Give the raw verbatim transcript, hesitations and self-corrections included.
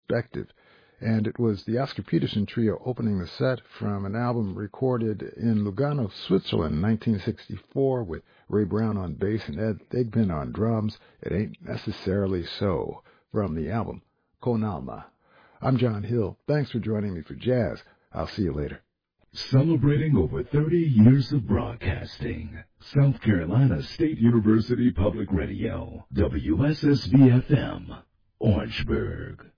Perspective. And it was the Oscar Peterson Trio opening the set from an album recorded in Lugano, Switzerland in nineteen sixty-four with Ray Brown on bass and Ed Thigpen on drums. It Ain't Necessarily So from the album Con Alma. I'm John Hill. Thanks for joining me for Jazz. I'll see you later. Celebrating over thirty years of broadcasting. South Carolina State University Public Radio, W S S B F M, Orangeburg.